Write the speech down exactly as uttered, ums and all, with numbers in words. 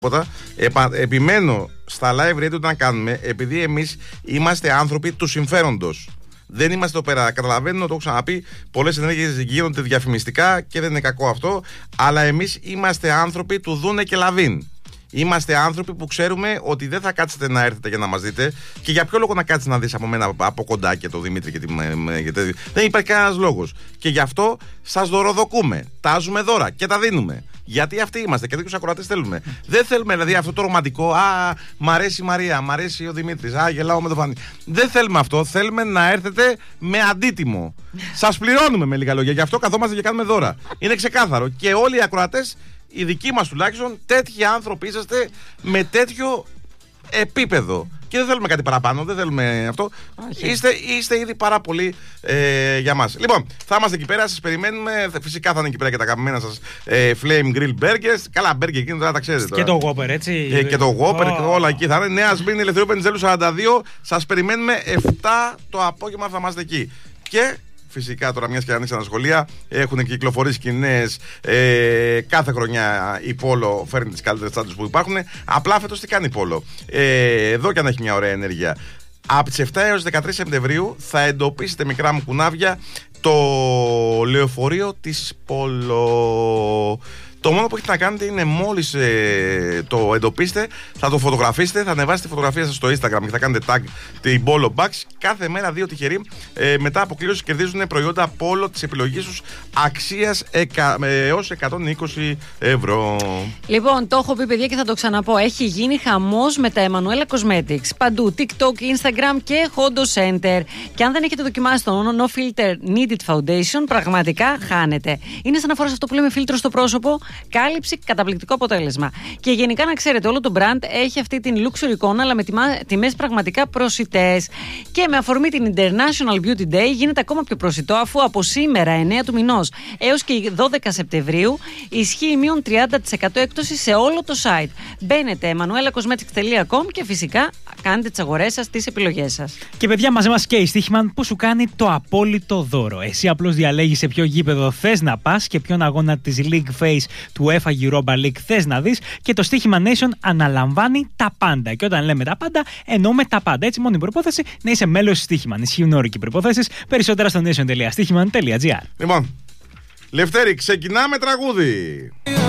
Επα, επιμένω στα live radio να κάνουμε, επειδή εμείς είμαστε άνθρωποι του συμφέροντος. Δεν είμαστε εδώ πέρα. Καταλαβαίνω, το έχω ξαναπεί, πολλές ενέργειες γίνονται διαφημιστικά και δεν είναι κακό αυτό. Αλλά εμείς είμαστε άνθρωποι του Δούνε και Λαβίν. Είμαστε άνθρωποι που ξέρουμε ότι δεν θα κάτσετε να έρθετε για να μας δείτε. Και για ποιο λόγο να κάτσεις να δεις από μένα από κοντά και τον Δημήτρη και τη. Δεν υπάρχει κανένας λόγος. Και γι' αυτό σας δωροδοκούμε. Τάζουμε δώρα και τα δίνουμε. Γιατί αυτοί είμαστε και τέτοιους ακροατές θέλουμε. Δεν θέλουμε δηλαδή αυτό το ρομαντικό. Α, μ' αρέσει η Μαρία, μ' αρέσει ο Δημήτρης. Α, γελάω με το Φανί. Δεν θέλουμε αυτό. Θέλουμε να έρθετε με αντίτιμο. Σας πληρώνουμε με λίγα λόγια. Γι' αυτό καθόμαστε και κάνουμε δώρα. Είναι ξεκάθαρο. Και όλοι οι ακροατές, οι δικοί μας τουλάχιστον, τέτοιοι άνθρωποι είσαστε με τέτοιο επίπεδο. Και δεν θέλουμε κάτι παραπάνω, δεν θέλουμε αυτό. Είστε, είστε ήδη πάρα πολύ ε, για μας. Λοιπόν, θα είμαστε εκεί πέρα, σας περιμένουμε. Φυσικά θα είναι εκεί πέρα και τα αγαπημένα σας ε, Flame Grill Burgers. Καλά, burger εκείνο τώρα τα ξέρετε. Τώρα. Και το Whopper, έτσι. Ε, και το Whopper, oh. και όλα εκεί θα είναι. Νέα Σμήνη Ελευθερίου Πενιζέλου σαράντα δύο. Σας περιμένουμε επτά το απόγευμα, θα είμαστε εκεί. Και φυσικά τώρα, μιας και ανοίξαν τα σχολεία, έχουν κυκλοφορήσει σκηνές. Ε, κάθε χρονιά η Πόλο φέρνει τις καλύτερες τσάντες που υπάρχουν. Απλά φέτος τι κάνει η Πόλο. Ε, εδώ και αν έχει μια ωραία ενέργεια. Από τις επτά έως δεκατρείς Σεπτεμβρίου θα εντοπίσετε, μικρά μου κουνάβια, το λεωφορείο της Πόλο. Το μόνο που έχετε να κάνετε είναι μόλις ε, το εντοπίσετε, θα το φωτογραφίσετε, θα ανεβάσετε τη φωτογραφία σας στο Instagram και θα κάνετε tag την Polo Bags. Κάθε μέρα δύο τυχεροί ε, μετά από κλήρωση κερδίζουν προϊόντα Polo της επιλογής τους αξίας εκα, ε, έως εκατόν είκοσι ευρώ. Λοιπόν, το έχω πει, παιδιά, και θα το ξαναπώ. Έχει γίνει χαμός με τα Emanuela Cosmetics. Παντού, TikTok, Instagram και Hondo Center. Και αν δεν έχετε δοκιμάσει το No Filter Needed Foundation, πραγματικά χάνετε. Είναι σαν να φοράς αυτό που λέμε φίλτρο στο πρόσωπο. Κάλυψη, καταπληκτικό αποτέλεσμα. Και γενικά να ξέρετε, όλο το brand έχει αυτή την luxury εικόνα, αλλά με τιμές πραγματικά προσιτές. Και με αφορμή την International Beauty Day γίνεται ακόμα πιο προσιτό, αφού από σήμερα, εννέα του μηνός έως και δώδεκα Σεπτεμβρίου, ισχύει μείον τριάντα τοις εκατό έκπτωση σε όλο το site. Μπαίνετε emanuela cosmetics τελεία com και φυσικά κάνετε τις αγορές σας, τις επιλογές σας. Και παιδιά, μαζί μας και η Στίχημαν που σου κάνει το απόλυτο δώρο. Εσύ απλώς διαλέγεις σε ποιο γήπεδο θες να πας και ποιον αγώνα της League Face του UEFA Europa League θες να δεις, και το Στίχημα Nation αναλαμβάνει τα πάντα. Και όταν λέμε τα πάντα, εννοούμε τα πάντα. Έτσι, μόνο η προπόθεση να είσαι μέλος της Στίχημαν. Ισχύουν όρικοι προϋποθέσεις. Περισσότερα στο nation τελεία stichiman τελεία gr. Λοιπόν, Λευτέρη, ξεκινάμε τραγούδι.